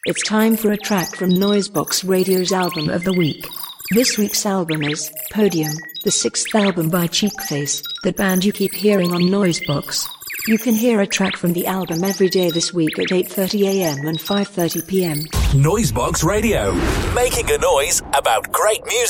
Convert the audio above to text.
It's time for a track from Noisebox Radio's Album of the Week. This week's album is Podium, the sixth album by Cheekface, the band you keep hearing on Noisebox. You can hear a track from the album every day this week at 8:30 a.m. and 5:30 p.m. Noisebox Radio, making a noise about great music.